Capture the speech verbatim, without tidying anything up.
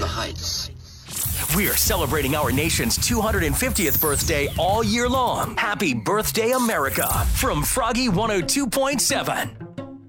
the heights. We're celebrating our nation's two hundred fiftieth birthday all year long. Happy birthday, America, from Froggy one oh two point seven.